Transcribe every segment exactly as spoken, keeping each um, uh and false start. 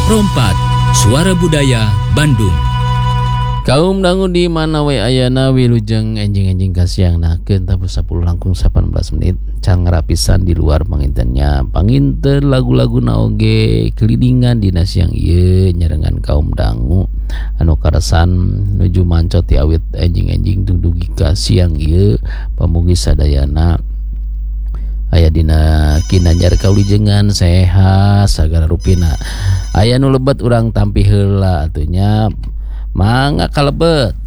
Rompat, Suara Budaya Bandung. Kaum dangu di mana we ayana wilujeng enjing-enjing kasiang nakeun tapu sepuluh langkung delapan belas menit cang rapisan di luar pangintennya panginten lagu-lagu naoge kelidingan dina siang ieu nyarengan kaum dangu anu karasan nuju mancot ti awit enjing-enjing dudugi ka siang ieu pamugi sadayana aya dina kinanjar kawijengan sehat sagala rupina aya nu lebet urang tampi heula atunya mangga kalebet.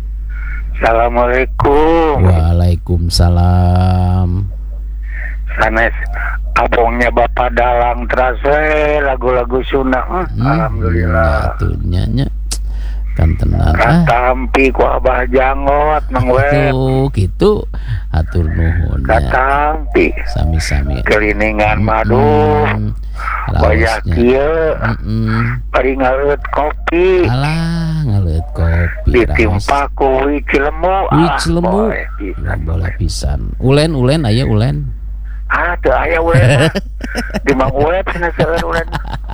Assalamualaikum. Waalaikumsalam. Sanes abongnya Bapak Dalang terasa lagu-lagu Sunda. Hmm, alhamdulillah. Atunya nya kan tenan. Katampi ku Abah Jangot Mang Web. Tuh gitu. Atur nuhun. Katampi. Sami-sami. Keliningan madu. Banyak kieu. Heeh. Bari ngaleut kopi. Alah ngaleut kopi. Ditimpa ku wi Cilemu. Wi Cilemu. Boleh pisan. Ulen-ulen aya ulen. Ah, teu aya ulen. Di Mang Web cenah seueur ulen.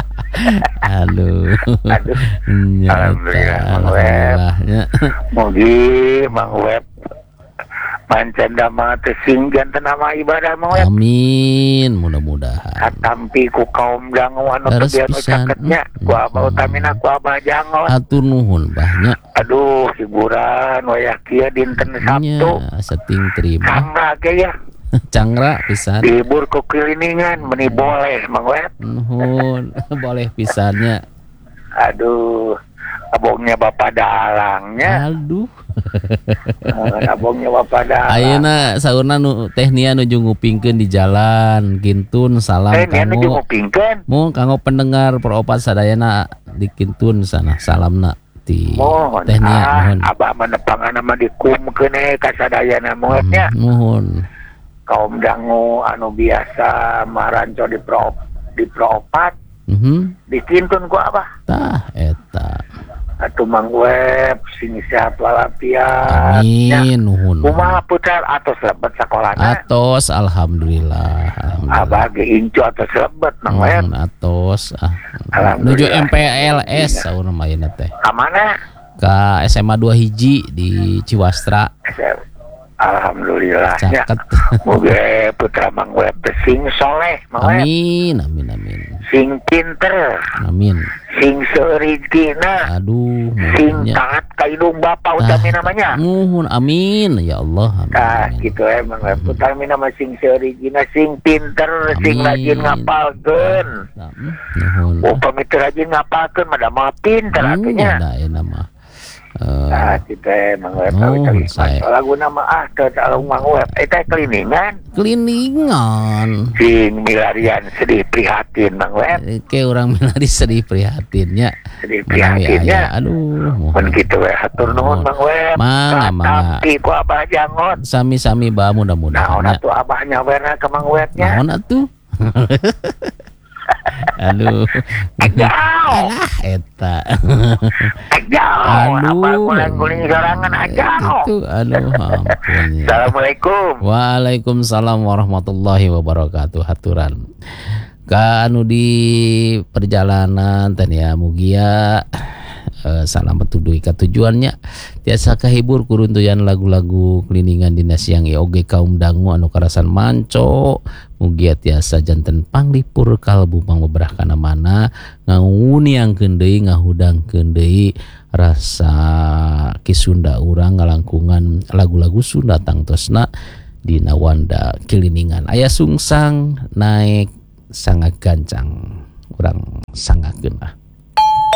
Aduh. Aduh. Alhamdulillah Mang Web. Mugi Mang Web pancen damel teh singgan teh nama ibadah Mang Web. Amin, mudah-mudahan. Katampi ku kaum dangu anu Leres teu pisan. caketnya. Ku Abah utamina ku Abah Jangot. Atur nuhun bahnya. Aduh, hiburan wayah kieu dinten Sabtu. Nya seting terima. Sangga ge ya. Cangra pisan. Dihibur ku keliningan meni boleh Mang Web. Nuhun, boleh pisannya. Aduh, abongnya Bapak Dalangnya. Aduh. Abongnya Bapak Dalang. Ayeuna saurna nu teh nia nuju ngupingkeun di jalan. Gintun salam Eh, nia nuju kanggo. ngupingkeun. Mu kanggo pendengar peropat sadayana di Gintun sana salamna ti Mohon teh nia ah, nuhun. Abah menepangan nama dikumkeun eh ka sadayana moetnya. Nuhun. Kaum dangu anu biasa maranco di pro di proopat Mhm. dikintun ku Abah. Tah eta. Atuh Mang Web sing sehat walafiat. Amin nuhun. Kumaha putar atos lebet sakolana? Atos alhamdulillah. Alhamdulillah. Abah ge incu atos lebet Mang Web. Nuhun atos ah. Nuju Alhamdulillah. M P L S saurna mah ayeuna teh. Ka mana? Ka S M A dua hiji di Ciwastra. Alhamdulillahnya. Caket. Moga putra Mang Web teh sing soleh Mang Web. Amin amin amin. Sing pinter, Amin. sing seureujina, Aduh sing nuhunnya. taat ka indung bapa utami namanya. Nuhun amin ya Allah amin. Nah, amin. gitu ya Mang Web. Utami nama sing seureujina, sing pinter, sing Amin. rajin ngapalkeun. Nuhun. Upami teu rajin ngapalkeun mah da mah pinter atunya. Da aya nama. Eh, Nah, gitu ya Mang Web. Oh, Tahu saya. lagu nama ah teu tahu Mang Web. Eta keliningan. Keliningan. Sing milarian sedih prihatin Mang Web. Kayak orang milari sedih prihatinnya. Sedih Menawi prihatinnya. aya. Aduh. Mun kitu we hatur nuhun Mang Web. Mangga, mangga. Tapi ku Abah Jangot. Sami-sami ba mudah-mudahan. Naon atuh Abah nyawerna ka Mang Webnya. Naon atuh? Aduh. Ajau. Alah eta. Ajau. Apa guling-guling sorangan ajau. Itu aduh ampun. Ya. Assalamualaikum. Waalaikumsalam warahmatullahi wabarakatuh. Haturan. Ka anu di perjalanan teh ya mugia eh, salam petuduh ka tujuannya tiasa kahibur kuruntuyan lagu-lagu keliningan dina siang ieu oge kaum dangu anu karasan manco mugia tiasa janten panglipur kalbu pangbeberah kana mana ngawuniangkeun deui ngahudangkeun deui rasa kisunda urang ngalangkungan lagu-lagu Sunda tangtosna dina wanda keliningan aya sungsang naik sangat gancang urang sangakeun ah.